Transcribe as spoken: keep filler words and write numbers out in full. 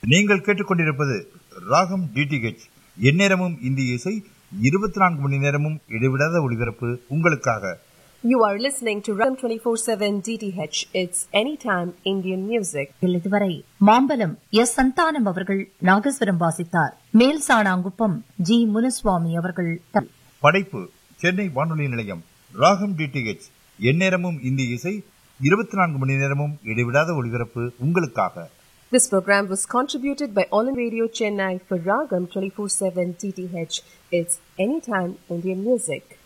நீங்கள் கேட்டுக்கொண்டிருப்பது ராகம் டிடிஹெச். எந்நேரமும் இந்திய இசை, இருபத்தி நான்கு மணி நேரமும் இடைவிடாத ஒளிபரப்பு உங்களுக்காக. You are listening to Ragam twenty-four seven D T H. It's anytime Indian music. இதுவரை மாம்பலம் எஸ் சந்தானம் அவர்கள் நாகஸ்வரம் வாசித்தார். மேல் சாணாங்குப்பம் ஜி முனுசுவாமி அவர்கள். படைப்பு சென்னை வானொலி நிலையம். ராகம் டிடிஹெச். எந்நேரமும் இந்திய இசை, இருபத்தி நான்கு மணி நேரமும் இடைவிடாத ஒளிபரப்பு உங்களுக்காக. This program was contributed by All in Radio Chennai for Ragam twenty-four seven D T H. It's anytime Indian music.